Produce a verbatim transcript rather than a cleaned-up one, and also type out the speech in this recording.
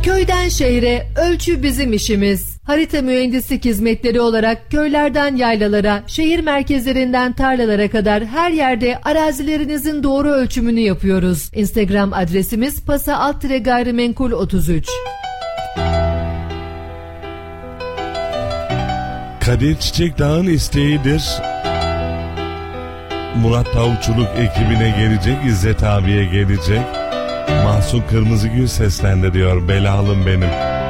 Köyden şehre, ölçü bizim işimiz. Harita mühendislik hizmetleri olarak köylerden yaylalara, şehir merkezlerinden tarlalara kadar her yerde arazilerinizin doğru ölçümünü yapıyoruz. Instagram adresimiz pasa alt tire gayrimenkul otuz üç. Kadir Çiçek Dağ'ın isteğidir. Murat Tavukçuluk ekibine gelecek, İzzet abiye gelecek. Mahsun Kırmızıgül seslendiriyor, belalım benim.